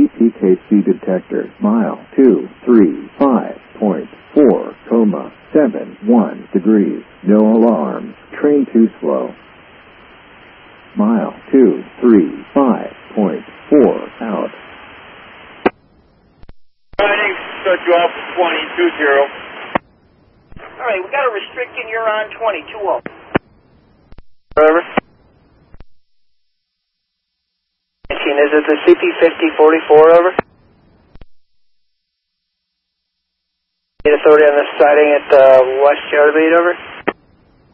CPKC detector, mile 235.4,71 degrees, no alarms, train too slow. Mile 235.4 out. Riding, shut you off 2020. Alright, we got a restricting, you're on 2020. Over. Is it the CP5044, over? Authority on the siding at West Charter Beat, over?